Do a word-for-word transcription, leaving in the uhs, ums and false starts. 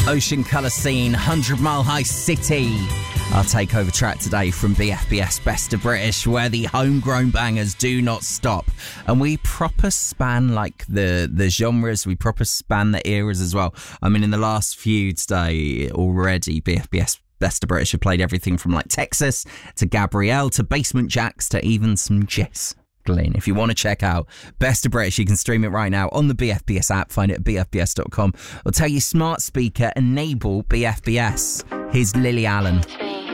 Ocean Colour Scene, one hundred Mile High City. Our takeover track today from B F B S Best of British, where the homegrown bangers do not stop. And we proper span like the, the genres, we proper span the eras as well. I mean, in the last few today already, B F B S Best of British have played everything from like Texas to Gabrielle to Basement Jaxx to even some Jess Glynn. If you want to check out Best of British, you can stream it right now on the B F B S app. Find it at b f b s dot com or tell your smart speaker enable B F B S. Here's Lily Allen.